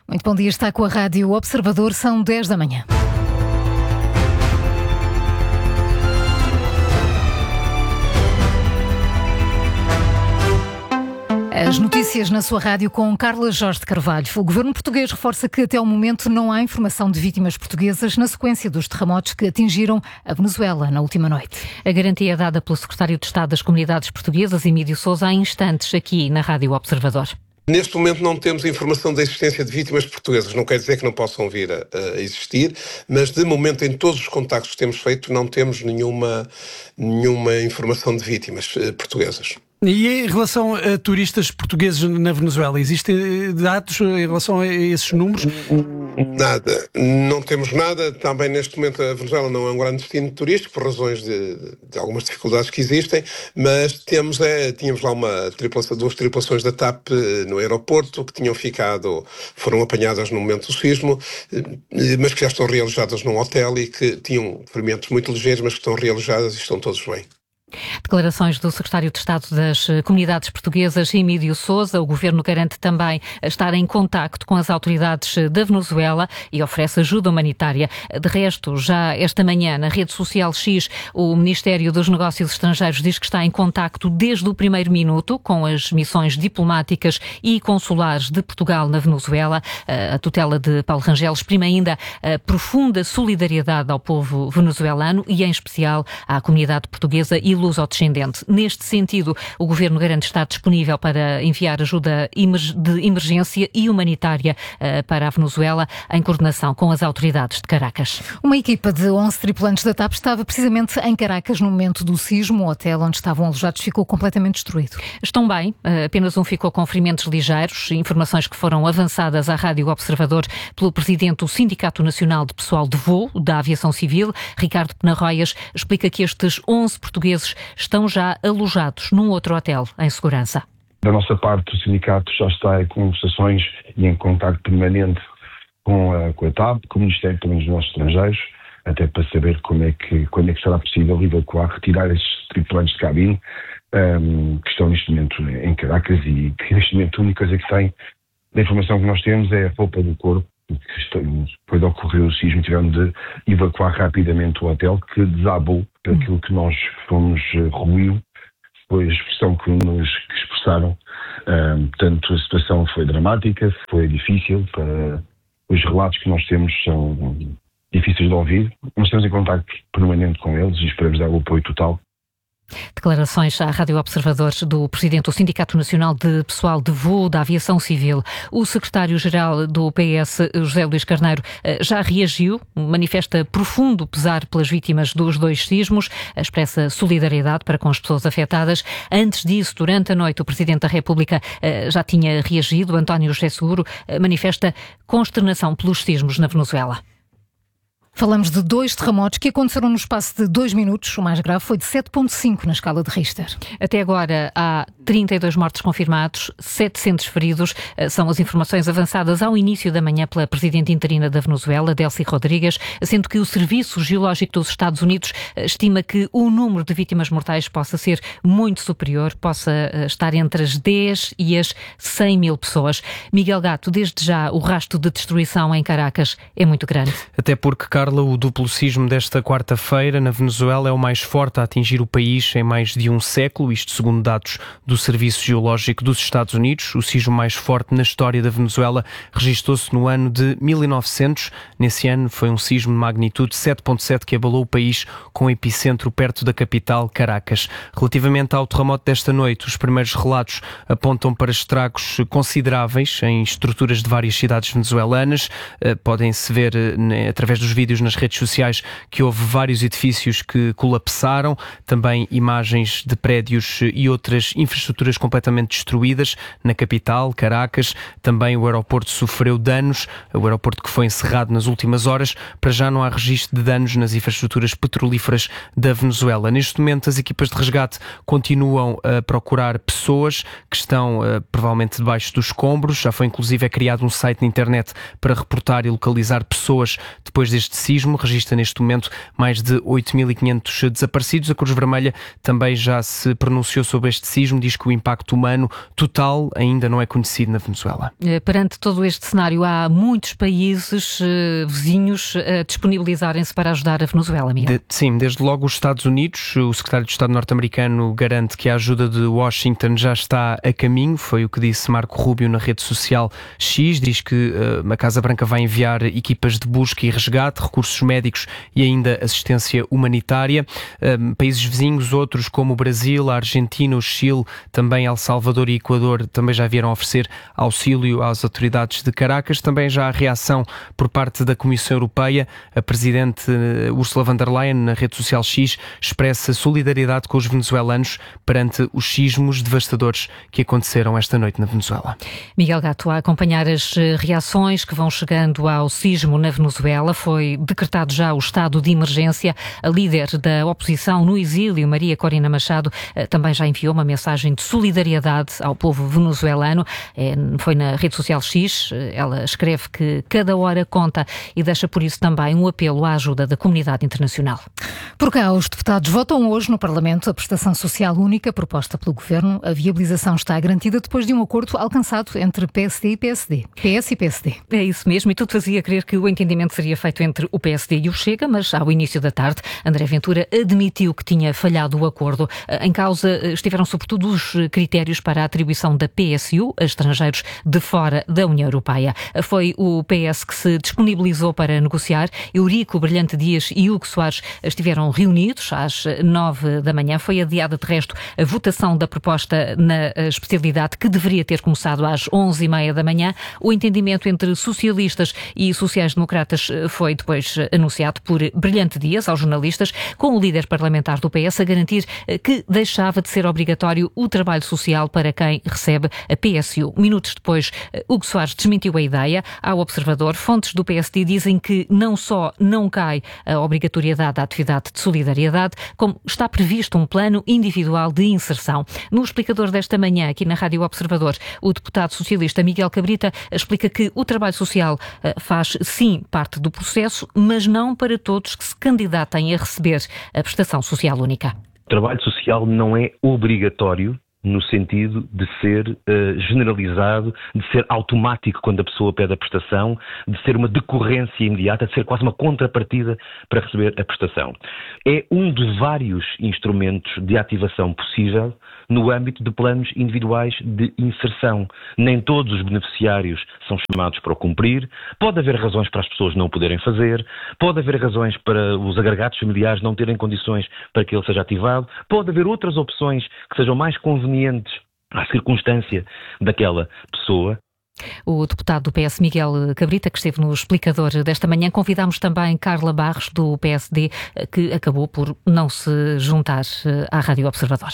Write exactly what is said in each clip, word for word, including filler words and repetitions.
Muito bom dia, está com a Rádio Observador, são dez da manhã. As notícias na sua rádio com Carla Jorge de Carvalho. O governo português reforça que até ao momento não há informação de vítimas portuguesas na sequência dos terremotos que atingiram a Venezuela na última noite. A garantia é dada pelo secretário de Estado das Comunidades Portuguesas, Emílio Sousa, há instantes aqui na Rádio Observador. Neste momento não temos informação da existência de vítimas portuguesas. Não quer dizer que não possam vir a, a existir, mas de momento em todos os contactos que temos feito não temos nenhuma, nenhuma informação de vítimas uh, portuguesas. E em relação a turistas portugueses na Venezuela, existem dados em relação a esses números? Nada. Não temos nada. Também neste momento a Venezuela não é um grande destino turístico por razões de, de algumas dificuldades que existem, mas temos, é, tínhamos lá uma tripulação, duas tripulações da TAP no aeroporto que tinham ficado, foram apanhadas no momento do sismo, mas que já estão realojadas num hotel e que tinham ferimentos muito ligeiros, mas que estão realojadas e estão todos bem. Declarações do secretário de Estado das Comunidades Portuguesas, Emílio Sousa. O governo garante também estar em contacto com as autoridades da Venezuela e oferece ajuda humanitária. De resto, já esta manhã, na rede social X, o Ministério dos Negócios Estrangeiros diz que está em contacto desde o primeiro minuto com as missões diplomáticas e consulares de Portugal na Venezuela. A tutela de Paulo Rangel exprime ainda a profunda solidariedade ao povo venezuelano e, em especial, à comunidade portuguesa e luso-descendente. Neste sentido, o governo garante estar disponível para enviar ajuda de emergência e humanitária para a Venezuela, em coordenação com as autoridades de Caracas. Uma equipa de onze tripulantes da TAP estava precisamente em Caracas no momento do sismo. O hotel onde estavam alojados ficou completamente destruído. Estão bem, apenas um ficou com ferimentos ligeiros. Informações que foram avançadas à Rádio Observador pelo presidente do Sindicato Nacional de Pessoal de Voo da Aviação Civil, Ricardo Penarroias, explica que estes onze portugueses estão já alojados num outro hotel em segurança. Da nossa parte, o sindicato já está em conversações e em contacto permanente com a, com a TAP, com o Ministério dos Negócios Estrangeiros, até para saber como é que, quando é que será possível evacuar, retirar estes tripulantes de cabine um, que estão neste momento em Caracas e que neste momento a única coisa que tem, da informação que nós temos, é a roupa do corpo. Depois de ocorrer o sismo, tivemos de evacuar rapidamente o hotel, que desabou por aquilo que nós fomos ruiu, foi a expressão que nos que expressaram. Um, portanto, a situação foi dramática, foi difícil, para, os relatos que nós temos são difíceis de ouvir. Nós estamos em contacto permanente com eles e esperamos dar o apoio total. Declarações à Rádio Observador do presidente do Sindicato Nacional de Pessoal de Voo da Aviação Civil. O secretário-geral do P S, José Luís Carneiro, já reagiu, manifesta profundo pesar pelas vítimas dos dois sismos, expressa solidariedade para com as pessoas afetadas. Antes disso, durante a noite, o presidente da República já tinha reagido. António José Seguro manifesta consternação pelos sismos na Venezuela. Falamos de dois terremotos que aconteceram no espaço de dois minutos. O mais grave foi de sete vírgula cinco na escala de Richter. Até agora há trinta e dois mortos confirmados, setecentos feridos. São as informações avançadas ao início da manhã pela presidente interina da Venezuela, Delcy Rodrigues, sendo que o Serviço Geológico dos Estados Unidos estima que o número de vítimas mortais possa ser muito superior, possa estar entre as dez e as cem mil pessoas. Miguel Gato, desde já o rastro de destruição em Caracas é muito grande. Até porque, Carla, o duplo sismo desta quarta-feira na Venezuela é o mais forte a atingir o país em mais de um século, isto segundo dados do Serviço Geológico dos Estados Unidos. O sismo mais forte na história da Venezuela registou-se no ano de mil e novecentos. Nesse ano foi um sismo de magnitude sete vírgula sete que abalou o país, com o epicentro perto da capital, Caracas. Relativamente ao terremoto desta noite, os primeiros relatos apontam para estragos consideráveis em estruturas de várias cidades venezuelanas. Podem-se ver através dos vídeos nas redes sociais que houve vários edifícios que colapsaram, também imagens de prédios e outras infraestruturas completamente destruídas na capital, Caracas. Também o aeroporto sofreu danos, o aeroporto que foi encerrado nas últimas horas. Para já não há registro de danos nas infraestruturas petrolíferas da Venezuela. Neste momento as equipas de resgate continuam a procurar pessoas que estão uh, provavelmente debaixo dos escombros. Já foi inclusive é criado um site na internet para reportar e localizar pessoas depois deste sismo, registra neste momento mais de oito mil e quinhentos desaparecidos. A Cruz Vermelha também já se pronunciou sobre este sismo, diz que o impacto humano total ainda não é conhecido na Venezuela. Perante todo este cenário, há muitos países uh, vizinhos a disponibilizarem-se para ajudar a Venezuela, Miguel. De, sim, desde logo os Estados Unidos. O secretário de Estado norte-americano garante que a ajuda de Washington já está a caminho, foi o que disse Marco Rubio na rede social X. Diz que uh, a Casa Branca vai enviar equipas de busca e resgate, recursos médicos e ainda assistência humanitária. Uh, países vizinhos, outros como o Brasil, a Argentina, o Chile, também El Salvador e Equador, também já vieram oferecer auxílio às autoridades de Caracas. Também já há reação por parte da Comissão Europeia. A presidente Ursula von der Leyen, na rede social X, expressa solidariedade com os venezuelanos perante os sismos devastadores que aconteceram esta noite na Venezuela. Miguel Gato, a acompanhar as reações que vão chegando ao sismo na Venezuela, foi decretado já o estado de emergência. A líder da oposição no exílio, Maria Corina Machado, também já enviou uma mensagem de solidariedade ao povo venezuelano. Foi na rede social X. Ela escreve que cada hora conta e deixa por isso também um apelo à ajuda da comunidade internacional. Por cá, os deputados votam hoje no Parlamento a prestação social única proposta pelo Governo. A viabilização está garantida depois de um acordo alcançado entre P S D e P S D. P S e P S D. É isso mesmo, e tudo fazia crer que o entendimento seria feito entre o P S D e o Chega, mas ao início da tarde, André Ventura admitiu que tinha falhado o acordo. Em causa estiveram sobretudo os critérios para a atribuição da P S U a estrangeiros de fora da União Europeia. Foi o P S que se disponibilizou para negociar. Eurico Brilhante Dias e Hugo Soares estiveram reunidos às nove da manhã. Foi adiada, de resto, a votação da proposta na especialidade, que deveria ter começado às onze e meia da manhã. O entendimento entre socialistas e sociais-democratas foi depois anunciado por Brilhante Dias aos jornalistas, com o líder parlamentar do P S a garantir que deixava de ser obrigatório o trabalho social para quem recebe a P S U. Minutos depois, Hugo Soares desmentiu a ideia. Ao Observador, fontes do P S D dizem que não só não cai a obrigatoriedade da atividade de solidariedade, como está previsto um plano individual de inserção. No explicador desta manhã, aqui na Rádio Observador, o deputado socialista Miguel Cabrita explica que o trabalho social faz, sim, parte do processo, mas não para todos que se candidatem a receber a prestação social única. O trabalho social não é obrigatório no sentido de ser uh, generalizado, de ser automático quando a pessoa pede a prestação, de ser uma decorrência imediata, de ser quase uma contrapartida para receber a prestação. É um dos vários instrumentos de ativação possível no âmbito de planos individuais de inserção. Nem todos os beneficiários são chamados para o cumprir, pode haver razões para as pessoas não o poderem fazer, pode haver razões para os agregados familiares não terem condições para que ele seja ativado, pode haver outras opções que sejam mais convenientes à circunstância daquela pessoa. O deputado do P S, Miguel Cabrita, que esteve no explicador desta manhã. Convidámos também Carla Barros, do P S D, que acabou por não se juntar à Rádio Observador.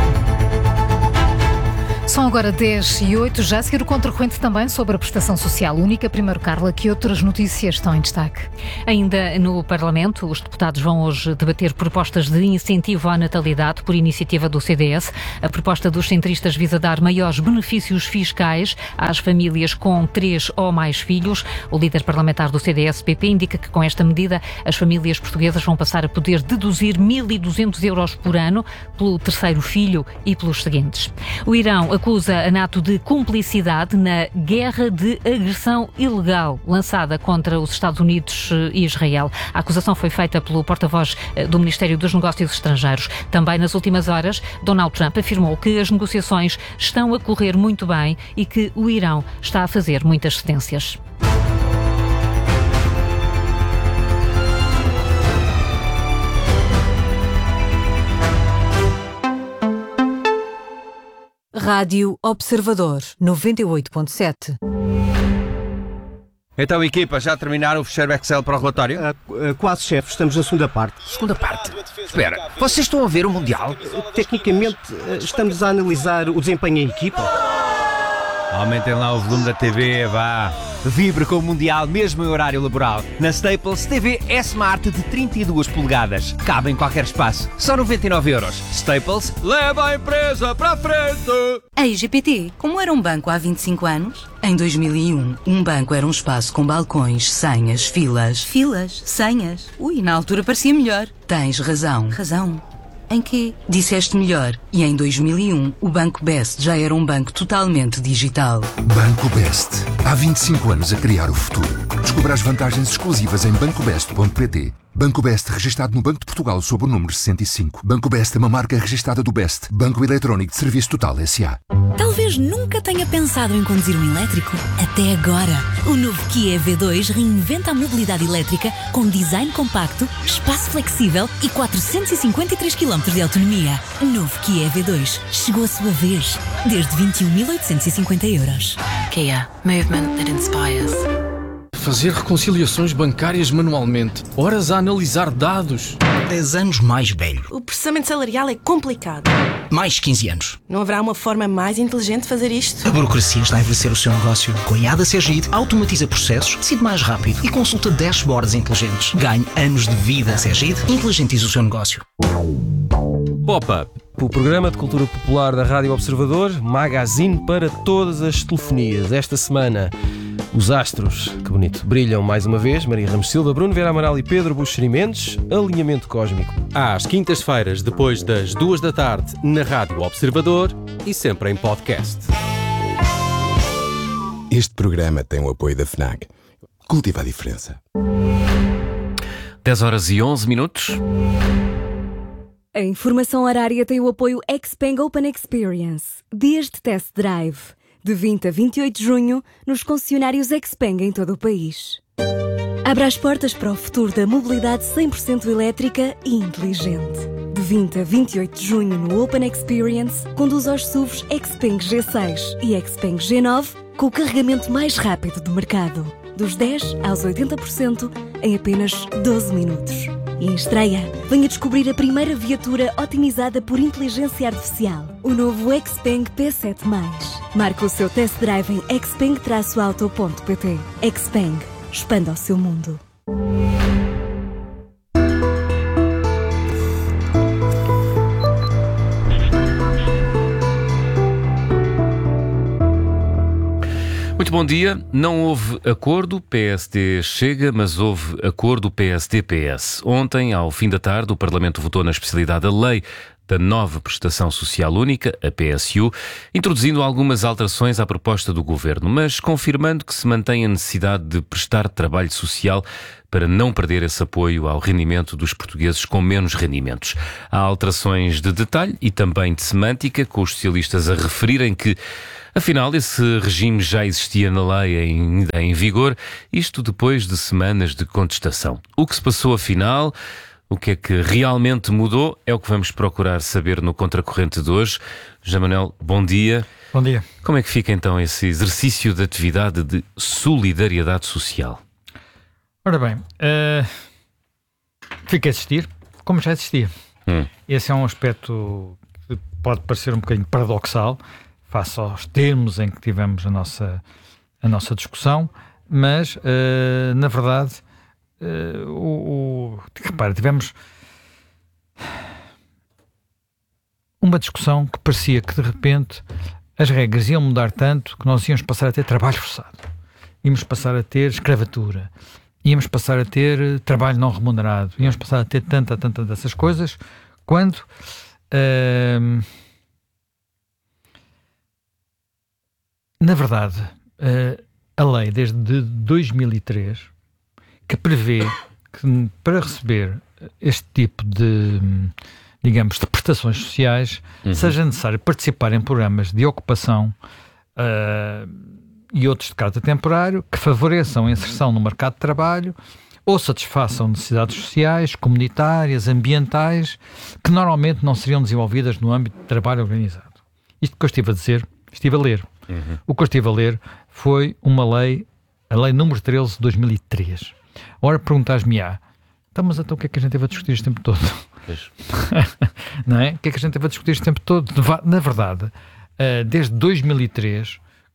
São agora dez e oito, já a seguir o Contracorrente também sobre a prestação social única. Primeiro, Carla, que outras notícias estão em destaque? Ainda no Parlamento, os deputados vão hoje debater propostas de incentivo à natalidade por iniciativa do C D S. A proposta dos centristas visa dar maiores benefícios fiscais às famílias com três ou mais filhos. O líder parlamentar do C D S P P indica que com esta medida as famílias portuguesas vão passar a poder deduzir mil e duzentos euros por ano pelo terceiro filho e pelos seguintes. O Irão acusa a NATO de cumplicidade na guerra de agressão ilegal lançada contra os Estados Unidos e Israel. A acusação foi feita pelo porta-voz do Ministério dos Negócios Estrangeiros. Também nas últimas horas, Donald Trump afirmou que as negociações estão a correr muito bem e que o Irão está a fazer muitas cedências. Rádio Observador, noventa e oito ponto sete. Então, equipa, já terminaram o fecheiro Excel para o relatório? Uh, uh, quase, chefe. Estamos na segunda parte. Segunda parte? Espera, vocês estão a ver o Mundial? Uh, tecnicamente, uh, estamos a analisar o desempenho em equipa. Aumentem lá o volume da T V, vá. Vibre com o Mundial mesmo em horário laboral. Na Staples, T V S-Smart de trinta e duas polegadas. Cabe em qualquer espaço. Só noventa e nove euros. Staples, leva a empresa para a frente! Ei, G P T, como era um banco há vinte e cinco anos? Em dois mil e um, um banco era um espaço com balcões, senhas, filas. Filas? Senhas? Ui, na altura parecia melhor. Tens razão. Razão? Em quê? Disseste melhor. E em dois mil e um, o Banco Best já era um banco totalmente digital. Banco Best. Há vinte e cinco anos a criar o futuro. Descubra as vantagens exclusivas em banco best ponto pt. Banco Best, registado no Banco de Portugal sob o número sessenta e cinco. Banco Best é uma marca registada do Best, Banco Eletrónico de Serviço Total S A. Talvez nunca tenha pensado em conduzir um elétrico. Até agora. O novo Kia E V dois reinventa a mobilidade elétrica com design compacto, espaço flexível e quatrocentos e cinquenta e três quilómetros de autonomia. Novo Kia E V dois. Chegou a sua vez. Desde vinte e um mil oitocentos e cinquenta euros. Kia. Movement that inspires. Fazer reconciliações bancárias manualmente, horas a analisar dados. dez anos mais velho. O processamento salarial é complicado. Mais quinze anos. Não haverá uma forma mais inteligente de fazer isto? A burocracia está a envelhecer o seu negócio. Com a I A D A Sergide, automatiza processos, decide mais rápido e consulta dashboards inteligentes. Ganhe anos de vida. Sergide, inteligentiza o seu negócio. Pop-up, o programa de cultura popular da Rádio Observador, magazine para todas as telefonias. Esta semana, os astros, que bonito, brilham mais uma vez. Maria Ramos Silva, Bruno Vera Amaral e Pedro Buxeri Mendes. Alinhamento cósmico. Às quintas-feiras, depois das duas da tarde, na Rádio Observador e sempre em podcast. Este programa tem o apoio da FNAC. Cultiva a diferença. dez horas e onze minutos. A informação horária tem o apoio Xpeng Open Experience. Dias de test drive. De vinte a vinte e oito de junho, nos concessionários Xpeng em todo o país. Abra as portas para o futuro da mobilidade cem por cento elétrica e inteligente. De vinte a vinte e oito de junho no Open Experience, conduz aos S U Vs Xpeng G seis e Xpeng G nove com o carregamento mais rápido do mercado. Dos dez aos oitenta por cento em apenas doze minutos. E em estreia, venha descobrir a primeira viatura otimizada por inteligência artificial. O novo Xpeng P sete mais. Marque o seu test drive em xpeng auto ponto pt. Xpeng. Expanda o seu mundo. Muito bom dia. Não houve acordo P S D Chega, mas houve acordo P S D P S. Ontem, ao fim da tarde, o Parlamento votou na especialidade da lei da nova Prestação Social Única, a P S U, introduzindo algumas alterações à proposta do Governo, mas confirmando que se mantém a necessidade de prestar trabalho social para não perder esse apoio ao rendimento dos portugueses com menos rendimentos. Há alterações de detalhe e também de semântica, com os socialistas a referirem que, afinal, esse regime já existia na lei ainda em vigor, isto depois de semanas de contestação. O que se passou afinal? O que é que realmente mudou? É o que vamos procurar saber no Contracorrente de hoje. José Manuel, bom dia. Bom dia. Como é que fica então esse exercício de atividade de solidariedade social? Ora bem, uh, fica a existir, como já existia. Hum. Esse é um aspecto que pode parecer um bocadinho paradoxal, face aos termos em que tivemos a nossa, a nossa discussão, mas, uh, na verdade, uh, o, o, repara, tivemos uma discussão que parecia que, de repente, as regras iam mudar tanto que nós íamos passar a ter trabalho forçado, íamos passar a ter escravatura, íamos passar a ter trabalho não remunerado, íamos passar a ter tanta, tanta dessas coisas, quando... Uh, Na verdade, a lei desde dois mil e três, que prevê que para receber este tipo de, digamos, de prestações sociais, uhum. seja necessário participar em programas de ocupação uh, e outros de caráter temporário que favoreçam a inserção no mercado de trabalho ou satisfaçam necessidades sociais, comunitárias, ambientais, que normalmente não seriam desenvolvidas no âmbito de trabalho organizado. Isto que eu estive a dizer, estive a ler. Uhum. O que eu estive a ler foi uma lei, a lei número treze de dois mil e três. Ora, perguntas-me, ah, então, mas então o que é que a gente teve a discutir este tempo todo? Não é? O que é que a gente teve a discutir este tempo todo? Na verdade, desde dois mil e três,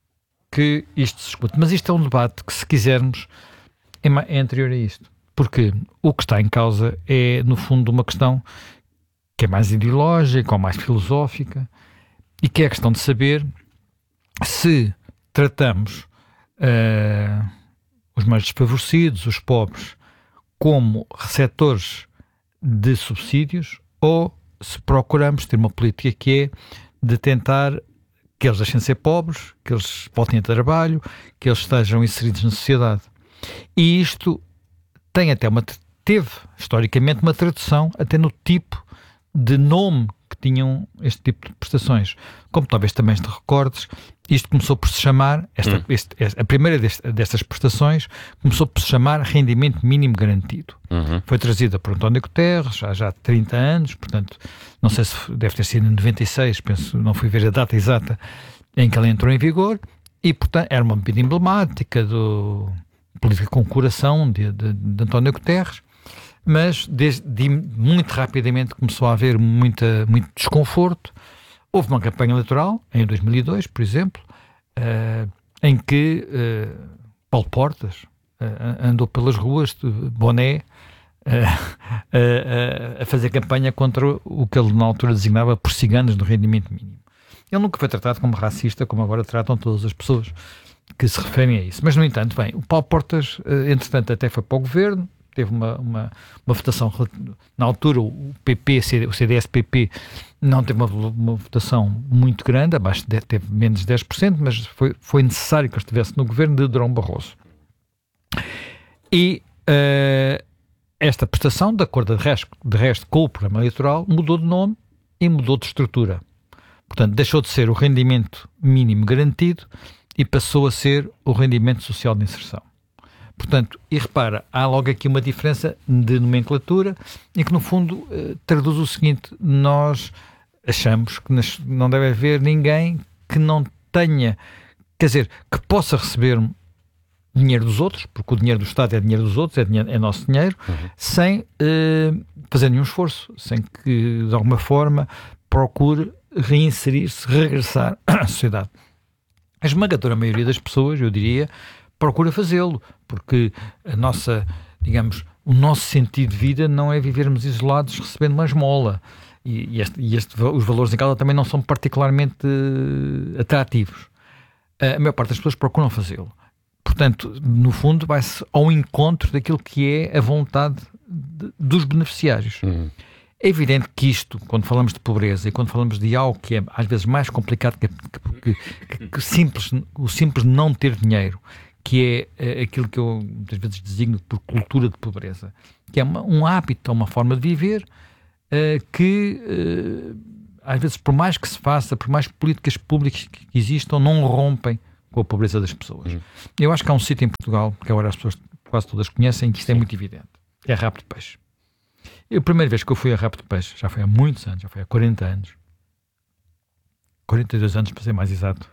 que isto se discute. Mas isto é um debate que, se quisermos, é, é anterior a isto. Porque o que está em causa é, no fundo, uma questão que é mais ideológica ou mais filosófica, e que é a questão de saber se tratamos uh, os mais desfavorecidos, os pobres, como receptores de subsídios, ou se procuramos ter uma política que é de tentar que eles deixem de ser pobres, que eles voltem a trabalho, que eles estejam inseridos na sociedade. E isto tem até uma, teve historicamente uma tradução até no tipo de nome que tinham este tipo de prestações. Como talvez também te recordes, isto começou por se chamar, esta, hum. este, a primeira deste, destas prestações começou por se chamar rendimento mínimo garantido. Uhum. Foi trazida por António Guterres, já, já há trinta anos, portanto, não sei se deve ter sido em noventa e seis, penso, não fui ver a data exata em que ela entrou em vigor, e portanto era uma medida emblemática do política com coração de, de, de António Guterres, mas desde, de, muito rapidamente começou a haver muita, muito desconforto. Houve uma campanha eleitoral, em dois mil e dois, por exemplo, uh, em que uh, Paulo Portas uh, andou pelas ruas de boné uh, uh, uh, a fazer campanha contra o que ele na altura designava por ciganos do rendimento mínimo. Ele nunca foi tratado como racista, como agora tratam todas as pessoas que se referem a isso. Mas, no entanto, bem, o Paulo Portas, uh, entretanto, até foi para o governo, teve uma, uma, uma votação, na altura o P P, o C D S-P P não teve uma, uma votação muito grande, abaixo de, teve menos de dez por cento, mas foi, foi necessário que ele estivesse no governo de Durão Barroso. E uh, esta prestação, de acordo de resto, de resto com o programa eleitoral, mudou de nome e mudou de estrutura. Portanto, deixou de ser o rendimento mínimo garantido e passou a ser o rendimento social de inserção. Portanto, e repara, há logo aqui uma diferença de nomenclatura e que, no fundo, eh, traduz o seguinte: nós achamos que não deve haver ninguém que não tenha, quer dizer, que possa receber dinheiro dos outros, porque o dinheiro do Estado é dinheiro dos outros, é, dinheiro, é nosso dinheiro, uhum. sem eh, fazer nenhum esforço, sem que, de alguma forma, procure reinserir-se, regressar à sociedade. A esmagadora maioria das pessoas, eu diria, procura fazê-lo, porque a nossa, digamos, o nosso sentido de vida não é vivermos isolados recebendo uma esmola, e, e, este, e este, os valores em causa também não são particularmente uh, atrativos. Uh, a maior parte das pessoas procuram fazê-lo. Portanto, no fundo, vai-se ao encontro daquilo que é a vontade de, dos beneficiários. Uhum. É evidente que isto, quando falamos de pobreza e quando falamos de algo que é às vezes mais complicado que, que, que, que simples, o simples não ter dinheiro, que é uh, aquilo que eu muitas vezes designo por cultura de pobreza, que é uma, um hábito, uma forma de viver uh, que uh, às vezes, por mais que se faça, por mais políticas públicas que existam, não rompem com a pobreza das pessoas. Uhum. Eu acho que há um sítio em Portugal, que agora as pessoas quase todas conhecem, que isto é muito evidente, que é Rabo de Peixe. Eu, a primeira vez que eu fui a Rabo de Peixe, já foi há muitos anos, já foi há quarenta anos, quarenta e dois anos para ser mais exato,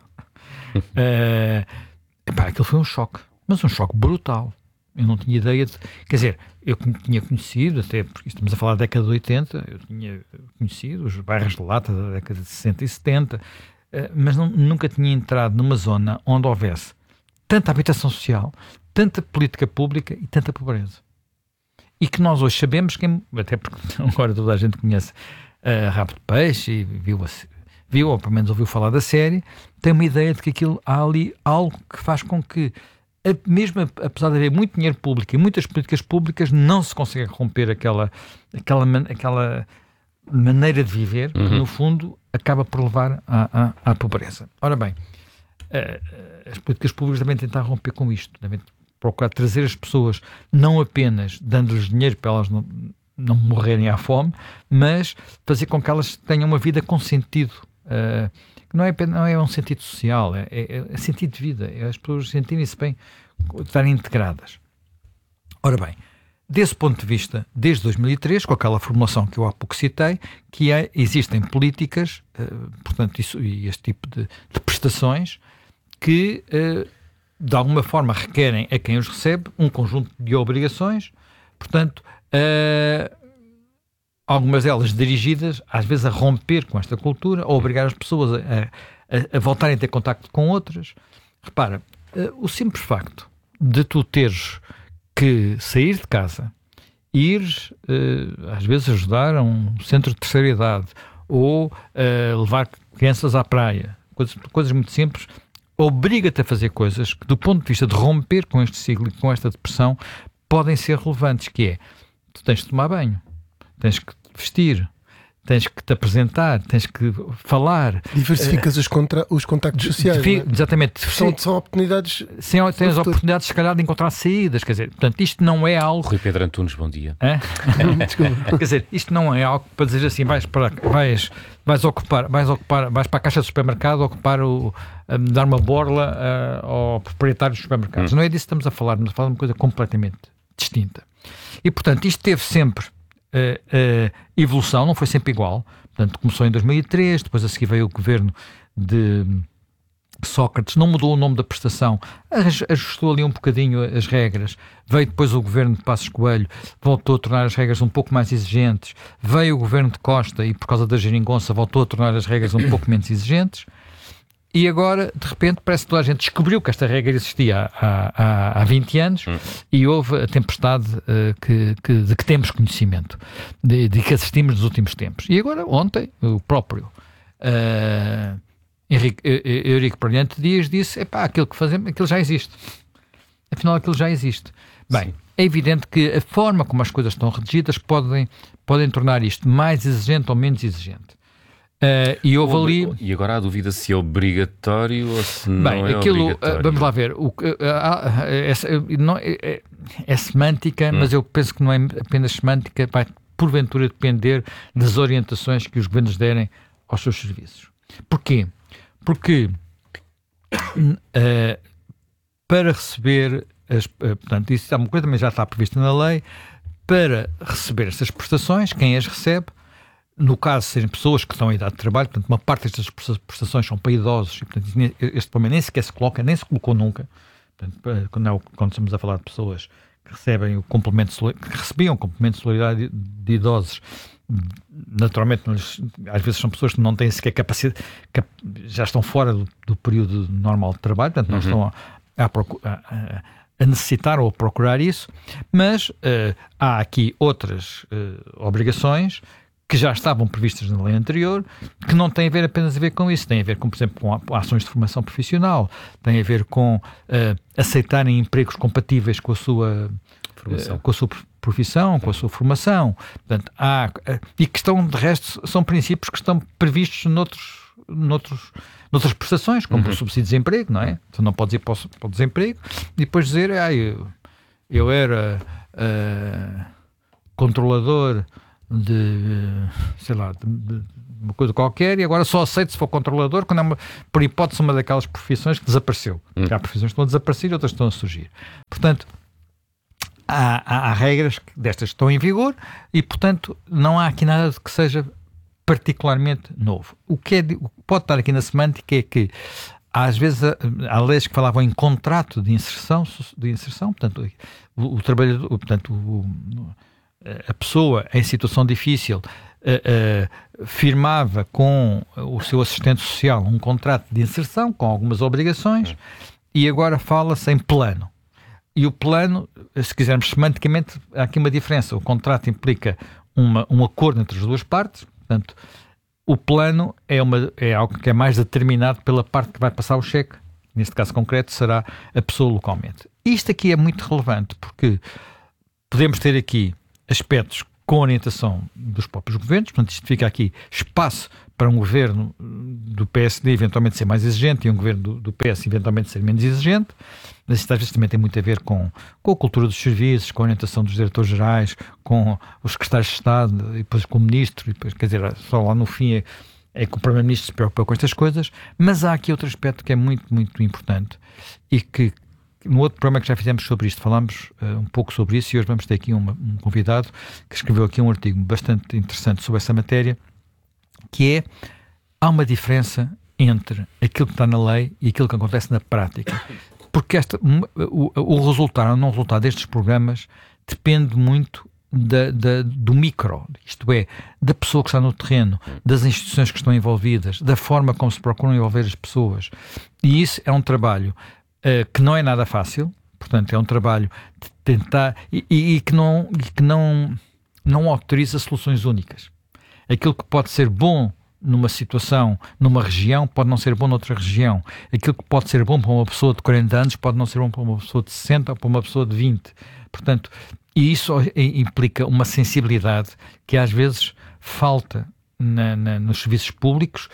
uh, epá, aquilo foi um choque, mas um choque brutal. Eu não tinha ideia de... Quer dizer, eu tinha conhecido, até porque estamos a falar da década de oitenta, eu tinha conhecido os bairros de lata da década de sessenta e setenta, uh, mas não, nunca tinha entrado numa zona onde houvesse tanta habitação social, tanta política pública e tanta pobreza. E que nós hoje sabemos, que, até porque agora toda a gente conhece uh, Rabo de Peixe e viu, viu, ou pelo menos ouviu falar da série, tem uma ideia de que aquilo, há ali algo que faz com que, a, mesmo apesar de haver muito dinheiro público e muitas políticas públicas, não se consegue romper aquela, aquela, aquela maneira de viver, uhum. que no fundo acaba por levar à, à, à pobreza. Ora bem, uh, as políticas públicas devem tentar romper com isto, devem procurar trazer as pessoas, não apenas dando-lhes dinheiro para elas não, não morrerem à fome, mas fazer com que elas tenham uma vida com sentido. Uh, não, é, não é um sentido social, é, é, é sentido de vida, é as pessoas sentirem-se bem, estarem integradas. Ora bem, desse ponto de vista, desde dois mil e três, com aquela formulação que eu há pouco citei, que é, existem políticas, uh, portanto, isso, e este tipo de, de prestações, que... Uh, de alguma forma requerem a quem os recebe um conjunto de obrigações, portanto, uh, algumas delas dirigidas, às vezes, a romper com esta cultura, a obrigar as pessoas a, a, a voltarem a ter contacto com outras, Repara, uh, o simples facto de tu teres que sair de casa, ires, uh, às vezes, ajudar a um centro de terceira idade ou uh, levar crianças à praia, coisas, coisas muito simples, obriga-te a fazer coisas que, do ponto de vista de romper com este ciclo e com esta depressão, podem ser relevantes, que é, tu tens de tomar banho, tens que te vestir, tens que te apresentar, tens que falar. Diversificas uh, os, contra, os contactos sociais. De, é? Exatamente. São, são oportunidades. Sim, tens oportunidades, se calhar, de encontrar saídas. Quer dizer, portanto, isto não é algo. Rui Pedro Antunes, bom dia. Quer dizer, isto não é algo para dizer assim, vais para. Vais, vais ocupar, vais ocupar, vais para a caixa do supermercado ocupar o. Um, dar uma borla uh, ao proprietário dos supermercados. Hum. Não é disso que estamos a falar, estamos a falar de uma coisa completamente distinta. E, portanto, isto teve sempre Uh, uh, evolução, não foi sempre igual. Portanto, começou em dois mil e três, depois a seguir veio o governo de Sócrates, não mudou o nome da prestação, ajustou ali um bocadinho as regras. Veio depois o governo de Passos Coelho, voltou a tornar as regras um pouco mais exigentes. Veio o governo de Costa e, por causa da geringonça, voltou a tornar as regras um pouco menos exigentes. E agora, de repente, parece que toda a gente descobriu que esta regra existia há, há, há vinte anos hum. e houve a tempestade uh, que, que, de que temos conhecimento, de, de que assistimos nos últimos tempos. E agora, ontem, o próprio uh, Henrique, uh, Eurico Brilhante Dias disse, epá, aquilo que fazemos, aquilo já existe. Afinal, aquilo já existe. Bem, Sim. é evidente que a forma como as coisas estão redigidas podem, podem tornar isto mais exigente ou menos exigente. Uh, e houve ali... E agora há dúvida se é obrigatório ou se Bem, não é aquilo, obrigatório. Uh, vamos lá ver. O, uh, uh, é, não, é, é semântica, hum. mas eu penso que não é apenas semântica, vai porventura depender das orientações que os governos derem aos seus serviços. Porquê? Porque uh, para receber, as, uh, portanto, isso é uma coisa também já está prevista na lei, para receber estas prestações, quem as recebe, no caso de serem pessoas que estão em idade de trabalho, portanto, uma parte destas prestações são para idosos, e, portanto, este problema nem sequer se coloca, nem se colocou nunca. Portanto, quando, quando estamos a falar de pessoas que recebem o complemento, que recebiam o complemento de solidariedade de idosos, naturalmente, às vezes são pessoas que não têm sequer capacidade, cap, já estão fora do, do período normal de trabalho, portanto, não uhum. estão a, a, a, a necessitar ou a procurar isso, mas uh, há aqui outras uh, obrigações que já estavam previstas na lei anterior, que não têm a ver apenas a ver com isso, têm a ver com, por exemplo, com ações de formação profissional, têm a ver com uh, aceitarem empregos compatíveis com a sua formação, uh, com a sua profissão, com a sua formação. Portanto, há, uh, e que estão, de resto, são princípios que estão previstos noutros, noutros, noutras prestações, como uhum. o subsídio de desemprego, não é? Tu não podes ir para o, para o desemprego e depois dizer, ah, eu, eu era uh, controlador de, sei lá, de, de uma coisa qualquer e agora só aceito se for controlador quando é uma, por hipótese, uma daquelas profissões que desapareceu. Hum. Há profissões que estão a desaparecer e outras estão a surgir. Portanto, há, há, há regras destas que estão em vigor e, portanto, não há aqui nada que seja particularmente novo. O que, é, o que pode estar aqui na semântica é que às vezes há leis que falavam em contrato de inserção, de inserção portanto, o, o trabalhador, portanto, o, a pessoa em situação difícil uh, uh, firmava com o seu assistente social um contrato de inserção com algumas obrigações uhum. e agora fala-se em plano. E o plano, se quisermos semanticamente, há aqui uma diferença. O contrato implica uma, um acordo entre as duas partes, portanto, o plano é, uma, é algo que é mais determinado pela parte que vai passar o cheque. Neste caso concreto será a pessoa localmente. Isto aqui é muito relevante porque podemos ter aqui aspectos com orientação dos próprios governos, portanto isto fica aqui espaço para um governo do P S D eventualmente ser mais exigente e um governo do, do P S eventualmente ser menos exigente, mas isto às vezes também tem muito a ver com, com a cultura dos serviços, com a orientação dos diretores gerais, com os secretários de Estado e depois com o ministro, e depois, quer dizer, só lá no fim é, é que o primeiro-ministro se preocupa com estas coisas, mas há aqui outro aspecto que é muito, muito importante e que no outro programa que já fizemos sobre isto, falámos uh, um pouco sobre isso e hoje vamos ter aqui uma, um convidado que escreveu aqui um artigo bastante interessante sobre essa matéria, que é, há uma diferença entre aquilo que está na lei e aquilo que acontece na prática. Porque esta, o, o resultado ou não resultado destes programas depende muito da, da, do micro, isto é, da pessoa que está no terreno, das instituições que estão envolvidas, da forma como se procuram envolver as pessoas. E isso é um trabalho uh, que não é nada fácil, portanto, é um trabalho de tentar e, e, e que, não, e que não, não autoriza soluções únicas. Aquilo que pode ser bom numa situação, numa região, pode não ser bom noutra região. Aquilo que pode ser bom para uma pessoa de quarenta anos pode não ser bom para uma pessoa de sessenta ou para uma pessoa de vinte. Portanto, e isso implica uma sensibilidade que às vezes falta na, na, nos serviços públicos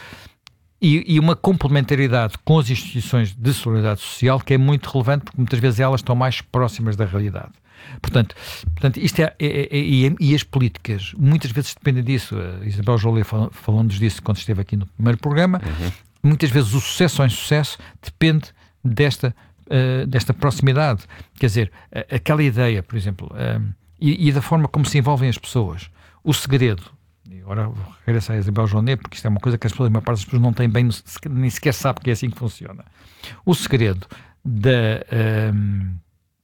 e, e uma complementaridade com as instituições de solidariedade social que é muito relevante porque muitas vezes elas estão mais próximas da realidade. Portanto, portanto isto é, é, é, é, e as políticas muitas vezes dependem disso. A Isabel Jolie falou-nos disso quando esteve aqui no primeiro programa. Uhum. Muitas vezes o sucesso ou insucesso depende desta, uh, desta proximidade. Quer dizer, uh, aquela ideia, por exemplo, uh, e, e da forma como se envolvem as pessoas. O segredo, e agora vou regressar a Isabel Jolie, porque isto é uma coisa que as pessoas, a maior parte das pessoas não têm bem, nem sequer sabe que é assim que funciona. O segredo da... Uh,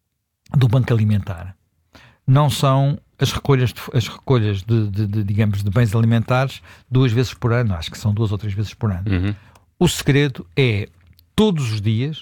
do Banco Alimentar não são as recolhas, de, as recolhas de, de, de, digamos, de bens alimentares duas vezes por ano, acho que são duas ou três vezes por ano. Uhum. O segredo é, todos os dias,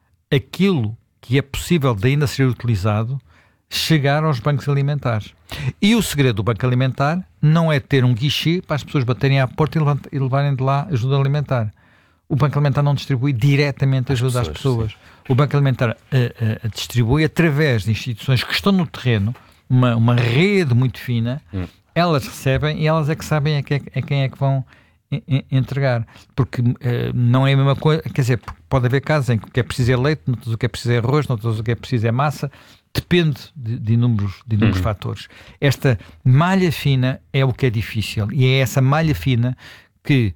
aquilo que é possível de ainda ser utilizado chegar aos bancos alimentares. E o segredo do Banco Alimentar não é ter um guichê para as pessoas baterem à porta e levarem de lá ajuda alimentar. O Banco Alimentar não distribui diretamente ajuda às pessoas. O Banco Alimentar uh, uh, distribui através de instituições que estão no terreno, uma, uma rede muito fina, hum. elas recebem e elas é que sabem a, que, a quem é que vão in, in, entregar. Porque uh, não é a mesma coisa, quer dizer, pode haver casos em que o que é preciso é leite, noutros o que é preciso é arroz, noutros o que é preciso é massa, depende de, de inúmeros, de inúmeros hum. fatores. Esta malha fina é o que é difícil e é essa malha fina que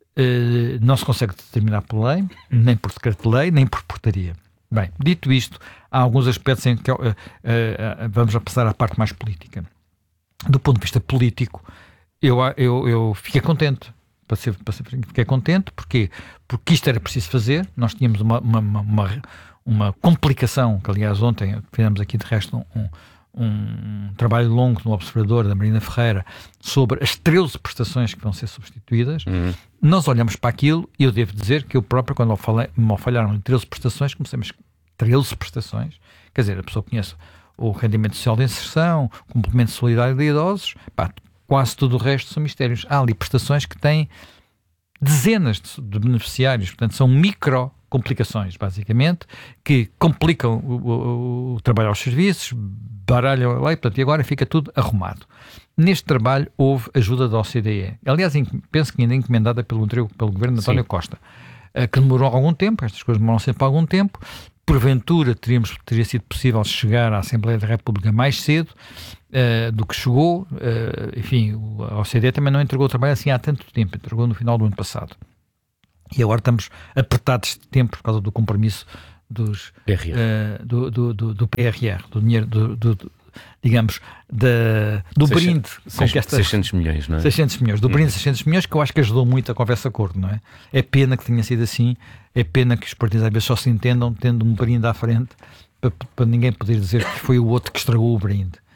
Uh, não se consegue determinar por lei, nem por decreto de lei, nem por portaria. Bem, dito isto, há alguns aspectos em que uh, uh, uh, vamos a passar à parte mais política. Do ponto de vista político, eu, eu, eu fiquei contente. Para ser, para ser, fiquei contente, porquê? Porque isto era preciso fazer. Nós tínhamos uma, uma, uma, uma complicação, que aliás ontem fizemos aqui de resto um, um um trabalho longo no Observador da Marina Ferreira sobre as treze prestações que vão ser substituídas. Uhum. Nós olhamos para aquilo e eu devo dizer que eu próprio, quando me falharam em treze prestações, comecemos treze prestações, quer dizer, a pessoa conhece o rendimento social de inserção, o complemento solidário de idosos, pá, quase tudo o resto são mistérios. Há ali prestações que têm dezenas de, de beneficiários, portanto são micro complicações, basicamente, que complicam o, o, o trabalho aos serviços, baralham a lei, portanto, e agora fica tudo arrumado. Neste trabalho houve ajuda da O C D E. Aliás, penso que ainda encomendada pelo, pelo governo de António Sim. Costa, que demorou algum tempo, estas coisas demoram sempre algum tempo. Porventura teríamos, teria sido possível chegar à Assembleia da República mais cedo uh, do que chegou. Uh, enfim, a O C D E também não entregou o trabalho assim há tanto tempo, entregou no final do ano passado. E agora estamos apertados de tempo por causa do compromisso dos, P R R. Uh, do, do, do, do P R R, do dinheiro, do, do, do, digamos, da, do brinde. seiscentos milhões, não é? seiscentos milhões, do brinde de seiscentos milhões, que eu acho que ajudou muito a conversa acordo, não é? É pena que tenha sido assim, é pena que os partidos às vezes só se entendam tendo um brinde à frente para, para ninguém poder dizer que foi o outro que estragou o brinde.